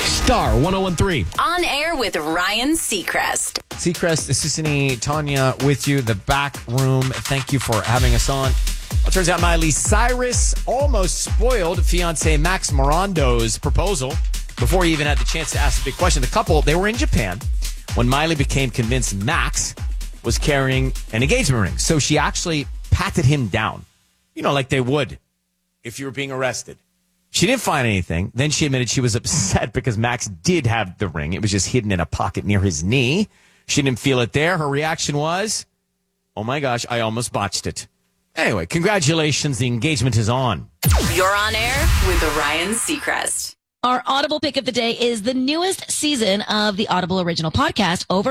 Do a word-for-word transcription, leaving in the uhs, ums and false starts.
Star one oh one three. On air with Ryan Seacrest. Seacrest, Sissany, Tanya with you, the back room. Thank you for having us on. Well, it turns out Miley Cyrus almost spoiled fiance Max Morando's proposal before he even had the chance to ask the big question. The couple, they were in Japan when Miley became convinced Max was carrying an engagement ring. So she actually patted him down, you know, like they would if you were being arrested. She didn't find anything. Then she admitted she was upset because Max did have the ring. It was just hidden in a pocket near his knee. She didn't feel it there. Her reaction was, oh my gosh, I almost botched it. Anyway, congratulations. The engagement is on. You're on air with Ryan Seacrest. Our Audible pick of the day is the newest season of the Audible original podcast, Over